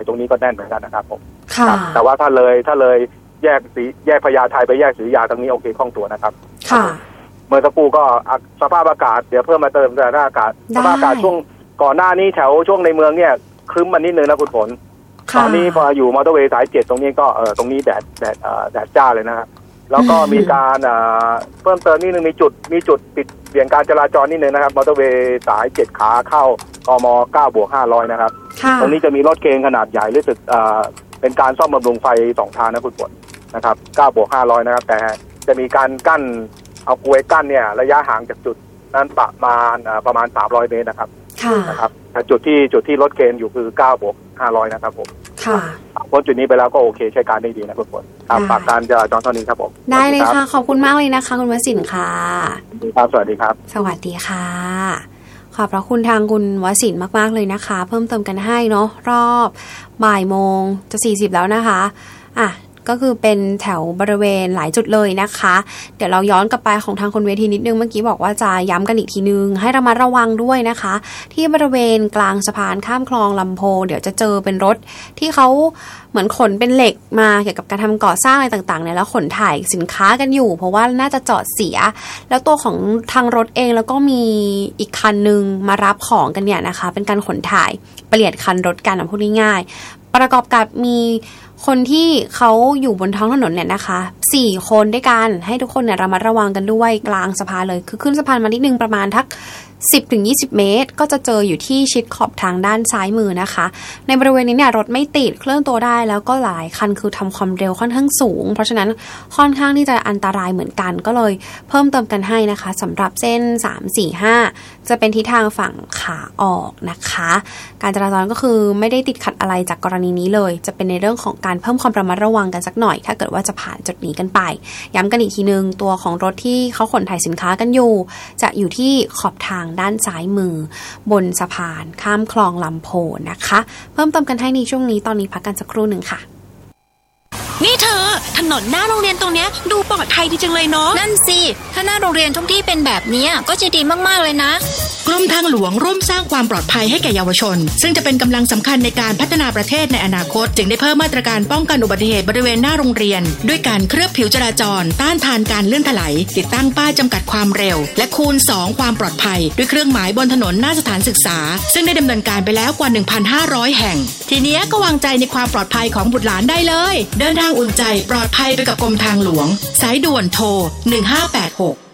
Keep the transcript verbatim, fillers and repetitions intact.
ตรงนี้ก็แน่นเหมือนกันนะครับผมค่ะแต่ว่าถ้าเลยถ้าเลยแยกสีแยกพญาไทไปแยกศรีอยาตรงนี้โอเคคล่องตัวนะครับค่ะเมื่อสักครู่ก็สภาพอากาศเดี๋ยวเพิ่มมาเติมสภาพอากาศสภาพอากาศช่วงก่อนหน้านี้แถวช่วงในเมืองเนี่ยครึ้มมานิดนึงนะคุณฝนตอนนี้พออยู่มอเตอร์เวย์สายเจ็ดตรงนี้ก็เออตรงนี้แดดแดดแดดจ้าเลยนะครับแล้วก็มีการเพิ่มเติมนิดนึงมีจุดมีจุดปิดเปลี่ยนการจราจรนิดนึงนะครับมอเตอร์เวย์สายเจ็ดขาเข้ากมเก้าบวกห้าร้อยนะครับตรงนี้จะมีรถเครนขนาดใหญ่รู้สึกเป็นการซ่อมบำรุงไฟสองทางนะคุณฝนนะครับเก้าบวกห้าร้อยนะครับแต่จะมีการกั้นเอากลวยกั้นเนี่ยระยะห่างจากจุดนั้นประมาณประมาณสามร้อยเมตรนะครับนะครับแต่จุดที่จุดที่รถเครนอยู่คือเก้าบวกห้าร้อยนะครับผมค่ะพ้นจุดนี้ไปแล้วก็โอเคใช้การได้ดีนะคุณฝนครับฝากการจราจรเท่านี้ครับผมได้เลยค่ะขอบคุณมากเลยนะคะคุณวสินทร์ค่ะครับสวัสดีครับสวัสดีค่ะขอบพระคุณทางคุณวสินทร์มากๆเลยนะคะเพิ่มเติมกันให้เนาะรอบบ่ายโมงจะสี่สิบแล้วนะคะอ่ะก็คือเป็นแถวบริเวณหลายจุดเลยนะคะเดี๋ยวเราย้อนกลับไปของทางคนเวทีนิดนึงเมื่อกี้บอกว่าจะย้ำกันอีกทีนึงให้ระมัดระวังด้วยนะคะที่บริเวณกลางสะพานข้ามคลองลำโพเดี๋ยวจะเจอเป็นรถที่เขาเหมือนขนเป็นเหล็กมาเกี่ยวกับการทำก่อสร้างอะไรต่างๆเนี่ยแล้วขนถ่ายสินค้ากันอยู่เพราะว่าน่าจะจอดเสียแล้วตัวของทางรถเองแล้วก็มีอีกคันนึงมารับของกันเนี่ยนะคะเป็นการขนถ่ายเปลี่ยนคันรถกันพูดง่ายๆประกอบกับมีคนที่เขาอยู่บนท้องถนนเนี่ยนะคะสี่คนด้วยกันให้ทุกคนเนี่ยระมัดระวังกันด้วยกลางสะพานเลยคือขึ้นสะพานมานิดนึงประมาณทักสิบถึงยี่สิบเมตรก็จะเจออยู่ที่ชิดขอบทางด้านซ้ายมือนะคะในบริเวณนี้เนี่ยรถไม่ติดเคลื่อนตัวได้แล้วก็หลายคันคือทำความเร็วค่อนข้างสูงเพราะฉะนั้นค่อนข้างที่จะอันตรายเหมือนกันก็เลยเพิ่มเติมกันให้นะคะสำหรับเส้นสาม สี่ ห้าจะเป็นทิศทางฝั่งขาออกนะคะการจราจรก็คือไม่ได้ติดขัดอะไรจากกรณีนี้เลยจะเป็นในเรื่องของการเพิ่มความระมัดระวังกันสักหน่อยถ้าเกิดว่าจะผ่านจุดนี้กันไปย้ำกันอีกทีนึงตัวของรถที่เขาขนถ่ายสินค้ากันอยู่จะอยู่ที่ขอบทางด้านซ้ายมือบนสะพานข้ามคลองลำโพนะคะเพิ่มเติมกันให้ในช่วงนี้ตอนนี้พักกันสักครู่หนึ่งค่ะนี่เธอถนนหน้าโรงเรียนตรงเนี้ยดูปลอดภัยดีจังเลยเนาะนั่นสิถ้าหน้าโรงเรียนทุกที่เป็นแบบนี้ก็จะดีมากๆเลยนะกรมทางหลวงร่วมสร้างความปลอดภัยให้แก่เยาวชนซึ่งจะเป็นกำลังสำคัญในการพัฒนาประเทศในอนาคตจึงได้เพิ่มมาตรการป้องกันอุบัติเหตุบริเวณหน้าโรงเรียนด้วยการเคลือบผิวจราจรต้านทานการเลื่อนถลายติดตั้งป้ายจำกัดความเร็วและคูณสองความปลอดภัยด้วยเครื่องหมายบนถนนหน้าสถานศึกษาซึ่งได้ดำเนินการไปแล้วกว่า หนึ่งพันห้าร้อย แห่งทีนี้ก็วางใจในความปลอดภัยของบุตรหลานได้เลยเดินทางอุ่นใจปลอดภัยไปกับกรมทางหลวงสายด่วนโทรหนึ่งห้าแปดหก